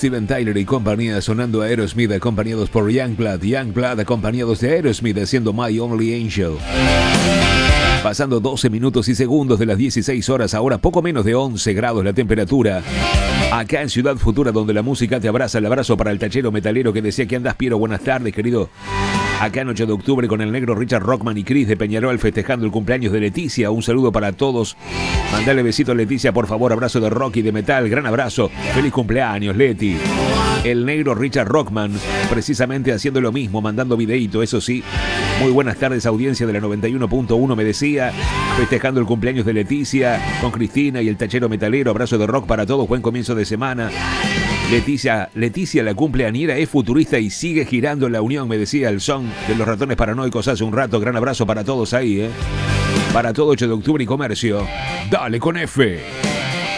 Steven Tyler y compañía sonando a Aerosmith acompañados por Youngblood acompañados de Aerosmith haciendo My Only Angel. Pasando 12 minutos y segundos de las 16 horas, ahora poco menos de 11 grados la temperatura. Acá en Ciudad Futura, donde la música te abraza, el abrazo para el tachero metalero que decía que andas, Piero. Buenas tardes, querido. Acá en 8 de octubre con el negro Richard Rockman y Chris de Peñarol festejando el cumpleaños de Leticia. Un saludo para todos. Mandale besito a Leticia, por favor. Abrazo de rock y de metal. Gran abrazo. Feliz cumpleaños, Leti. El negro Richard Rockman precisamente haciendo lo mismo, mandando videíto, eso sí. Muy buenas tardes, audiencia de la 91.1, me decía, festejando el cumpleaños de Leticia con Cristina y el tachero metalero. Abrazo de rock para todos, buen comienzo de semana. Leticia, la cumpleañera, es futurista y sigue girando en la Unión, me decía el son de los ratones paranoicos hace un rato. Gran abrazo para todos ahí, para todo 8 de octubre y comercio. Dale con F.